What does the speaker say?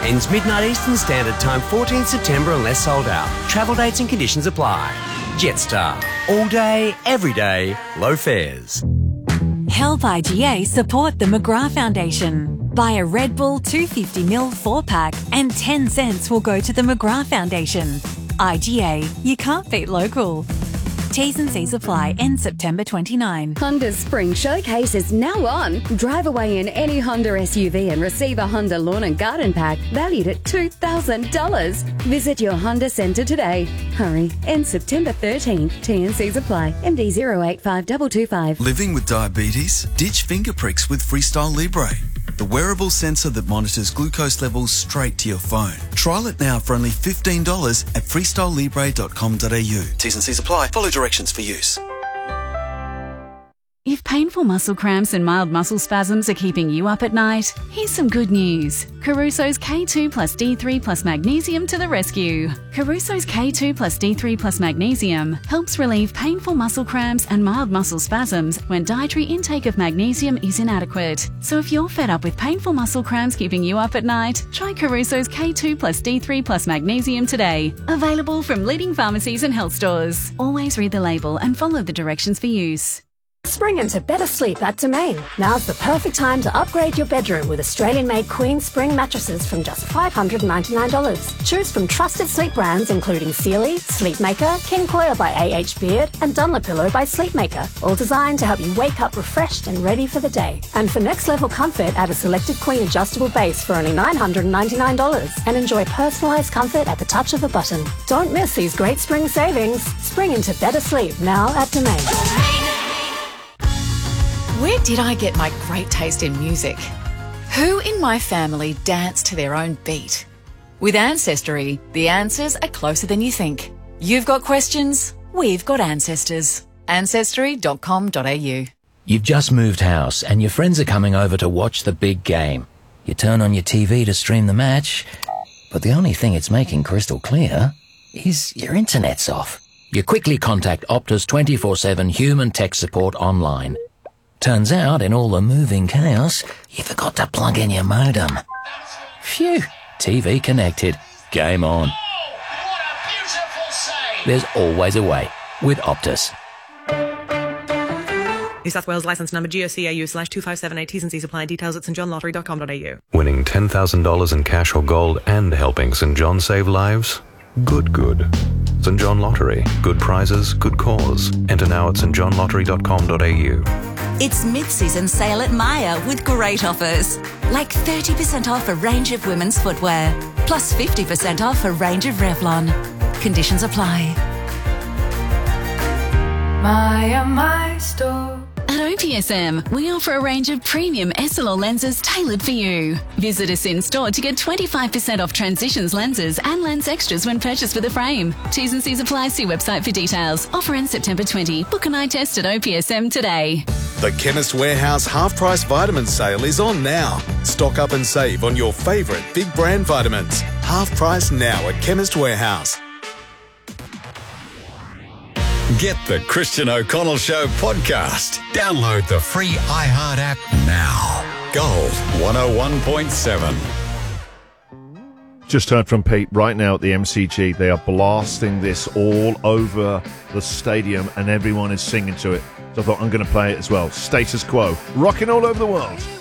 Ends midnight Eastern Standard Time, 14th September unless sold out. Travel dates and conditions apply. Jetstar. All day, every day, low fares. Help IGA support the McGrath Foundation. Buy a Red Bull 250ml 4-pack and 10 cents will go to the McGrath Foundation. IGA, you can't beat local. T's and C's apply. End September 29. Honda's Spring Showcase is now on. Drive away in any Honda SUV and receive a Honda Lawn and Garden Pack valued at $2,000. Visit your Honda Centre today. Hurry. End September 13th. T&Cs apply. MD 085225. Living with diabetes? Ditch finger pricks with Freestyle Libre, the wearable sensor that monitors glucose levels straight to your phone. Trial it now for only $15 at freestylelibre.com.au. T's and C's apply. Follow directions for use. If painful muscle cramps and mild muscle spasms are keeping you up at night, here's some good news. Caruso's K2 plus D3 plus magnesium to the rescue. Caruso's K2 plus D3 plus magnesium helps relieve painful muscle cramps and mild muscle spasms when dietary intake of magnesium is inadequate. So if you're fed up with painful muscle cramps keeping you up at night, try Caruso's K2 plus D3 plus magnesium today. Available from leading pharmacies and health stores. Always read the label and follow the directions for use. Spring into better sleep at Domain. Now's the perfect time to upgrade your bedroom with Australian-made Queen Spring mattresses from just $599. Choose from trusted sleep brands including Sealy, Sleepmaker, King Coil by A.H. Beard, and Dunlopillow by Sleepmaker, all designed to help you wake up refreshed and ready for the day. And for next-level comfort, add a selected Queen adjustable base for only $999 and enjoy personalised comfort at the touch of a button. Don't miss these great spring savings. Spring into better sleep now at Domain. Where did I get my great taste in music? Who in my family danced to their own beat? With Ancestry, the answers are closer than you think. You've got questions, we've got ancestors. Ancestry.com.au. You've just moved house and your friends are coming over to watch the big game. You turn on your TV to stream the match, but the only thing it's making crystal clear is your internet's off. You quickly contact Optus 24/7 human tech support online. Turns out, in all the moving chaos, you forgot to plug in your modem. Phew, TV connected. Game on. There's always a way with Optus. New South Wales licence number GOCAU/2578. T's and C's apply. Details at stjohnlottery.com.au. Winning $10,000 in cash or gold and helping St John save lives? Good. St John Lottery. Good prizes, good cause. Enter now at stjohnlottery.com.au. It's mid-season sale at Myer with great offers. Like 30% off a range of women's footwear. Plus 50% off a range of Revlon. Conditions apply. Myer, my store. At OPSM, we offer a range of premium Essilor lenses tailored for you. Visit us in store to get 25% off Transitions lenses and lens extras when purchased with a frame. T's and C's apply. See website for details. Offer ends September 20. Book an eye test at OPSM today. The Chemist Warehouse half-price vitamin sale is on now. Stock up and save on your favourite big brand vitamins. Half price now at Chemist Warehouse. Get the Christian O'Connell Show podcast. Download the free iHeart app now. Gold 101.7. Just heard from Pete right now at the MCG. They are blasting this all over the stadium and everyone is singing to it. So I thought I'm going to play it as well. Status Quo. Rocking all over the world.